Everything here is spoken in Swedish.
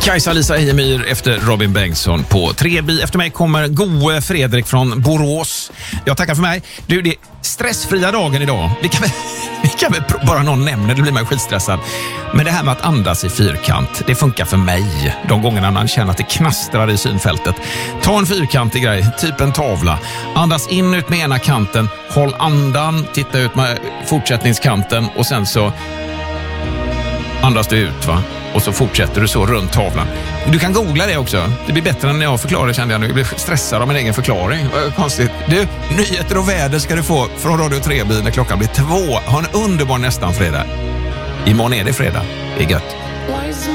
Kajsa Lisa Ejemyr efter Robin Bengtsson på 3B. Efter mig kommer Goe Fredrik från Borås. Jag tackar för mig. Du, det är stressfria dagen idag. Vi kan väl bara någon nämner, det blir man skitstressad. Men det här med att andas i fyrkant, det funkar för mig. De gångerna man känner att det knastrar i synfältet. Ta en fyrkantig grej, typ en tavla. Andas in ut med ena kanten, håll andan, titta ut med fortsättningskanten och sen så andas du ut, va? Och så fortsätter du så runt tavlan. Du kan googla det också. Det blir bättre än när jag förklarar, kände jag nu. Jag blir stressad av min egen förklaring. Konstigt. Du, nyheter och väder ska du få från Radio 3B när klockan blir 2. Ha en underbar nästan fredag. Imorgon är det fredag. Det är gött.